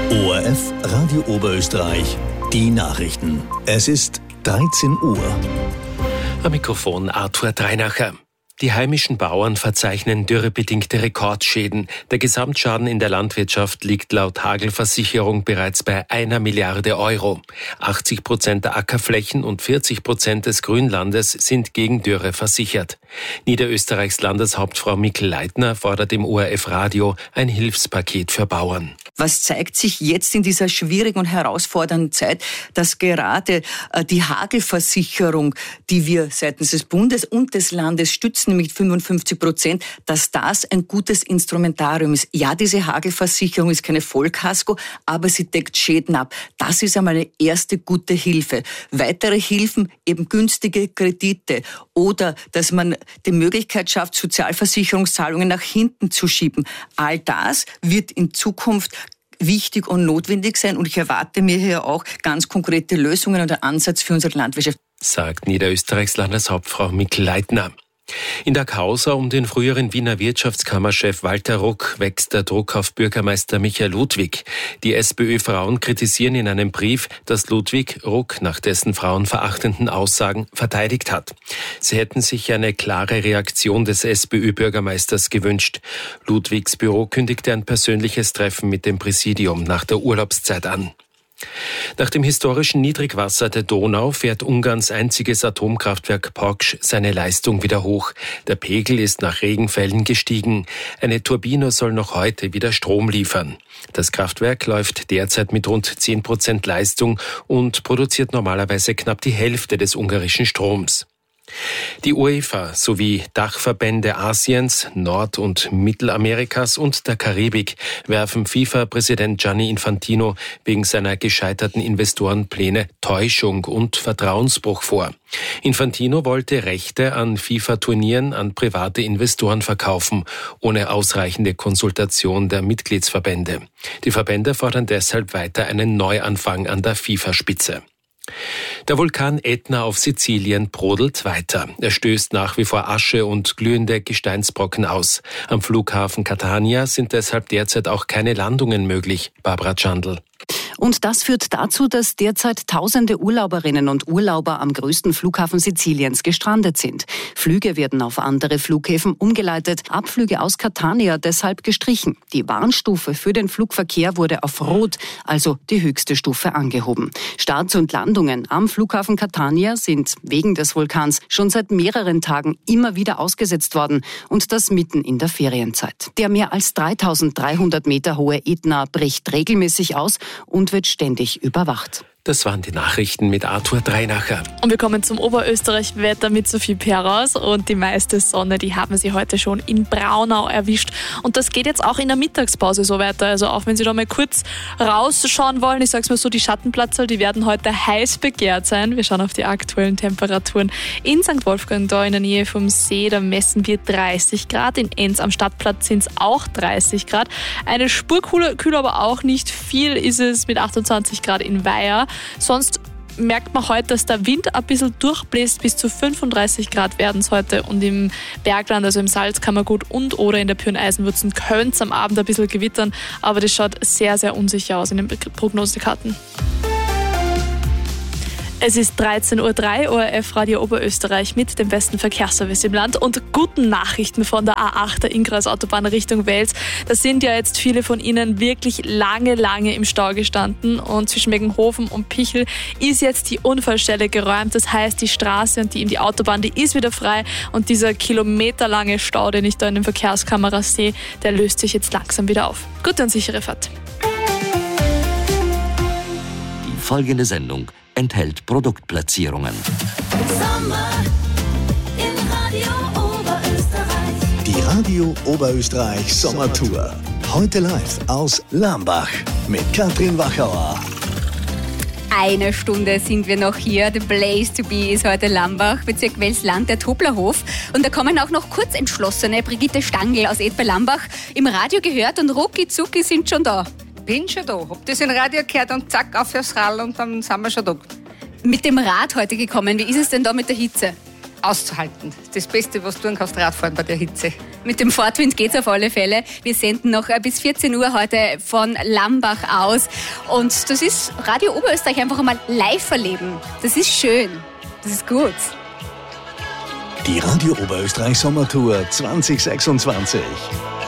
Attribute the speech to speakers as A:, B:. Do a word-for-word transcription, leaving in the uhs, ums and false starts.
A: O R F Radio Oberösterreich, die Nachrichten. Es ist dreizehn Uhr.
B: Am Mikrofon Arthur Dreinacher. Die heimischen Bauern verzeichnen dürrebedingte Rekordschäden. Der Gesamtschaden in der Landwirtschaft liegt laut Hagelversicherung bereits bei einer Milliarde Euro. achtzig Prozent der Ackerflächen und vierzig Prozent des Grünlandes sind gegen Dürre versichert. Niederösterreichs Landeshauptfrau Mikl-Leitner fordert im O R F-Radio ein Hilfspaket für Bauern.
C: Was zeigt sich jetzt in dieser schwierigen und herausfordernden Zeit, dass gerade die Hagelversicherung, die wir seitens des Bundes und des Landes stützen, nämlich fünfundfünfzig Prozent, dass das ein gutes Instrumentarium ist. Ja, diese Hagelversicherung ist keine Vollkasko, aber sie deckt Schäden ab. Das ist einmal eine erste gute Hilfe. Weitere Hilfen, eben günstige Kredite oder dass man die Möglichkeit schafft, Sozialversicherungszahlungen nach hinten zu schieben. All das wird in Zukunft wichtig und notwendig sein und ich erwarte mir hier auch ganz konkrete Lösungen oder Ansatz für unsere Landwirtschaft.
B: Sagt Niederösterreichs Landeshauptfrau Mikl-Leitner. In der Causa um den früheren Wiener Wirtschaftskammerchef Walter Ruck wächst der Druck auf Bürgermeister Michael Ludwig. Die SPÖ-Frauen kritisieren in einem Brief, dass Ludwig Ruck nach dessen frauenverachtenden Aussagen verteidigt hat. Sie hätten sich eine klare Reaktion des SPÖ-Bürgermeisters gewünscht. Ludwigs Büro kündigte ein persönliches Treffen mit dem Präsidium nach der Urlaubszeit an. Nach dem historischen Niedrigwasser der Donau fährt Ungarns einziges Atomkraftwerk Paks seine Leistung wieder hoch. Der Pegel ist nach Regenfällen gestiegen. Eine Turbine soll noch heute wieder Strom liefern. Das Kraftwerk läuft derzeit mit rund zehn Prozent Leistung und produziert normalerweise knapp die Hälfte des ungarischen Stroms. Die UEFA sowie Dachverbände Asiens, Nord- und Mittelamerikas und der Karibik werfen FIFA-Präsident Gianni Infantino wegen seiner gescheiterten Investorenpläne Täuschung und Vertrauensbruch vor. Infantino wollte Rechte an FIFA-Turnieren an private Investoren verkaufen, ohne ausreichende Konsultation der Mitgliedsverbände. Die Verbände fordern deshalb weiter einen Neuanfang an der FIFA-Spitze. Der Vulkan Ätna auf Sizilien brodelt weiter. Er stößt nach wie vor Asche und glühende Gesteinsbrocken aus. Am Flughafen Catania sind deshalb derzeit auch keine Landungen möglich. Barbara Tschandl.
D: Und das führt dazu, dass derzeit tausende Urlauberinnen und Urlauber am größten Flughafen Siziliens gestrandet sind. Flüge werden auf andere Flughäfen umgeleitet, Abflüge aus Catania deshalb gestrichen. Die Warnstufe für den Flugverkehr wurde auf Rot, also die höchste Stufe, angehoben. Starts und Landungen am Flughafen Catania sind wegen des Vulkans schon seit mehreren Tagen immer wieder ausgesetzt worden und das mitten in der Ferienzeit. Der mehr als dreitausenddreihundert Meter hohe Ätna bricht regelmäßig aus und wird ständig überwacht.
B: Das waren die Nachrichten mit Arthur Dreinacher.
E: Und wir kommen zum Oberösterreich-Wetter mit Sophie Perraus. Und die meiste Sonne, die haben Sie heute schon in Braunau erwischt. Und das geht jetzt auch in der Mittagspause so weiter. Also auch wenn Sie da mal kurz rausschauen wollen, ich sag's mal so, die Schattenplätze, die werden heute heiß begehrt sein. Wir schauen auf die aktuellen Temperaturen. In Sankt Wolfgang, da in der Nähe vom See, da messen wir dreißig Grad. In Enns am Stadtplatz sind es auch dreißig Grad. Eine Spur kühler, kühler, aber auch nicht viel ist es mit achtundzwanzig Grad in Weiher. Sonst merkt man heute, dass der Wind ein bisschen durchbläst. Bis zu fünfunddreißig Grad werden es heute. Und im Bergland, also im Salzkammergut und oder in der Pyreneisenwürzen, könnte es am Abend ein bisschen gewittern. Aber das schaut sehr, sehr unsicher aus in den Prognosekarten. Es ist dreizehn Uhr drei, O R F Radio Oberösterreich mit dem besten Verkehrsservice im Land und guten Nachrichten von der A acht, der Ingrasautobahn Richtung Wels. Da sind ja jetzt viele von Ihnen wirklich lange, lange im Stau gestanden und zwischen Meggenhofen und Pichel ist jetzt die Unfallstelle geräumt. Das heißt, die Straße und die in die Autobahn, die ist wieder frei und dieser kilometerlange Stau, den ich da in den Verkehrskameras sehe, der löst sich jetzt langsam wieder auf. Gute und sichere Fahrt.
F: Die folgende Sendung enthält Produktplatzierungen.
A: Sommer in Radio Oberösterreich. Die Radio Oberösterreich Sommertour. Heute live aus Lambach mit Katrin Wachauer.
G: Eine Stunde sind wir noch hier. The place to be ist heute Lambach, Bezirk Welsland, der Toblerhof. Und da kommen auch noch Kurzentschlossene. Brigitte Stangl aus Ed bei Lambach im Radio gehört und rucki zucki sind schon da.
H: Bin schon da. Hab das in Radio gehört und zack, auf aufs Rad und dann sind wir schon da.
G: Mit dem Rad heute gekommen. Wie ist es denn da mit der Hitze?
H: auszuhalten. Das Beste, was du tun kannst, Radfahren bei der Hitze.
G: Mit dem Fortwind geht's auf alle Fälle. Wir senden noch bis vierzehn Uhr heute von Lambach aus. Und das ist Radio Oberösterreich einfach einmal live erleben. Das ist schön. Das ist gut.
A: Die Radio Oberösterreich Sommertour zwanzig sechsundzwanzig.